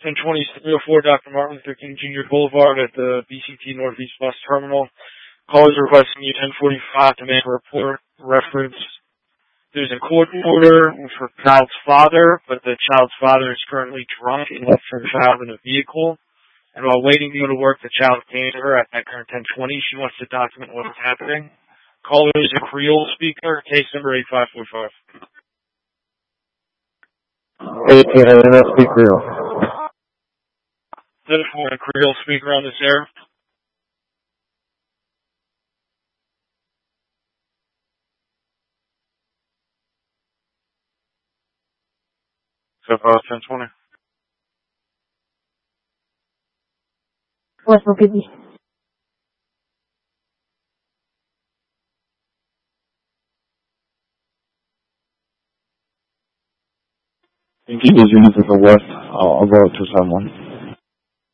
1020 304 Dr. Martin Luther King Jr. Boulevard at the BCT Northeast Bus Terminal. Callers requesting you 1045 to make a report. Reference. There's a court order for child's father, but the child's father is currently drunk and left her child in a vehicle. And while waiting to go to work, the child came to her at current 1020. She wants to document what is happening. Caller is a Creole speaker. Case number 8545. Hey, I don't speak Creole. Is a Creole speaker on this air? So far, 1020. What's up, baby? Thank you, units of the West. I'll go to someone.